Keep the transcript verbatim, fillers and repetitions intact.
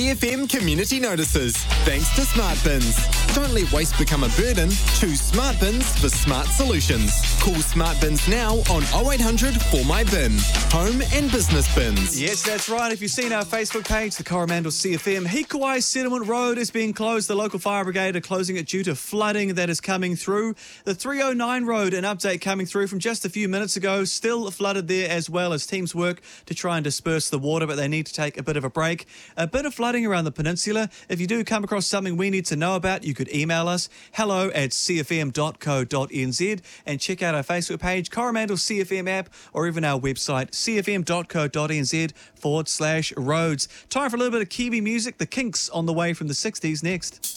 C F M community notices. Thanks to Smart Bins. Don't let waste become a burden. Choose Smart Bins for smart solutions. Call Smart Bins now on oh eight hundred four my bin. Home and business bins. Yes, that's right. If you've seen our Facebook page, the Coromandel C F M, Hikuai Settlement Road is being closed. The local fire brigade are closing it due to flooding that is coming through. The three oh nine road, an update coming through from just a few minutes ago, still flooded there as well as teams work to try and disperse the water, but they need to take a bit of a break. A bit of flooding around the peninsula. If you do come across something we need to know about, you could email us hello at c f m dot co dot n z and check out our Facebook page, Coromandel C F M app, or even our website, c f m dot co dot n z forward slash roads. Time for a little bit of Kiwi music. The Kinks on the way from the sixties next.